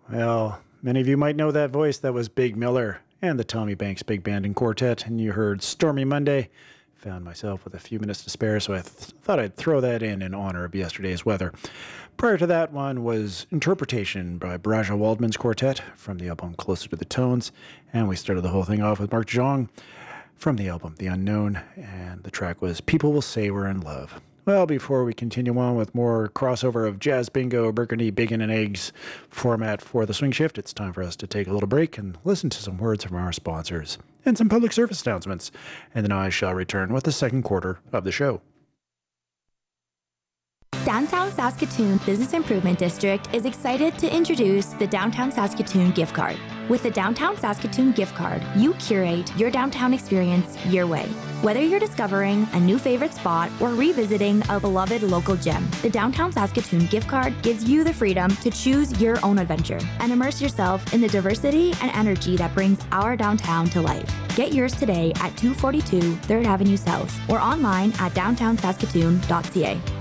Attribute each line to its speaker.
Speaker 1: Well, many of you might know that voice. That was Big Miller and the Tommy Banks Big Band and Quartet. And you heard Stormy Monday. Found myself with a few minutes to spare, so I thought I'd throw that in honor of yesterday's weather. Prior to that one was Interpretation by Baraja Waldman's Quartet from the album Closer to the Tones. And we started the whole thing off with Mark Jong from the album The Unknown. And the track was People Will Say We're in Love. Well, before we continue on with more crossover of jazz bingo, burgundy, bacon, and eggs format for the swing shift, it's time for us to take a little break and listen to some words from our sponsors and some public service announcements. And then I shall return with the second quarter of the show.
Speaker 2: Downtown Saskatoon Business Improvement District is excited to introduce the Downtown Saskatoon Gift Card. With the Downtown Saskatoon Gift Card, you curate your downtown experience your way. Whether you're discovering a new favorite spot or revisiting a beloved local gem, the Downtown Saskatoon Gift Card gives you the freedom to choose your own adventure and immerse yourself in the diversity and energy that brings our downtown to life. Get yours today at 242 3rd Avenue South or online at downtownsaskatoon.ca.